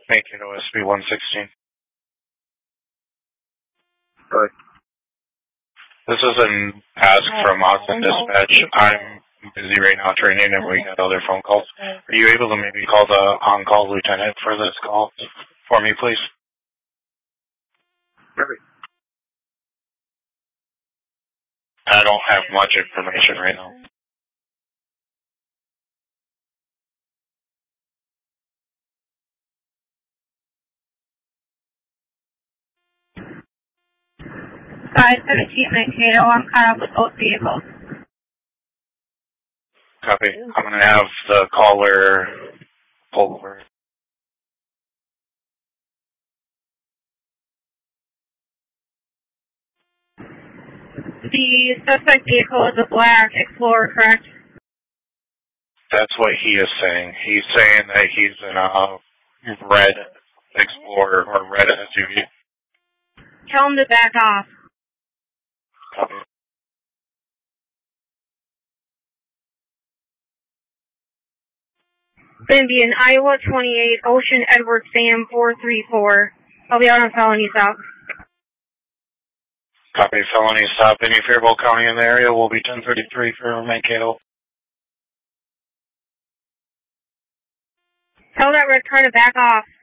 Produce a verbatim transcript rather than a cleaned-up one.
Mankato S B one sixteen. Good. This is an ask from Austin Dispatch. I'm busy right now training and we got other phone calls. Are you able to maybe call the on-call lieutenant for this call for me, please? Perfect. I don't have much information right now. five seventeen Mankato, I'm caught up with both vehicles. Copy. I'm going to have the caller pull over. The suspect vehicle is a black Explorer, correct? That's what he is saying. He's saying that he's in a red Explorer or red S U V. Tell him to back off. Copy. Going to be an Iowa twenty-eight, Ocean Edward Sam four three four. I'll be out on felony stop. Copy. Felony stop. Any Faribault County in the area will be ten thirty-three for Mankato. Tell that red car to back off.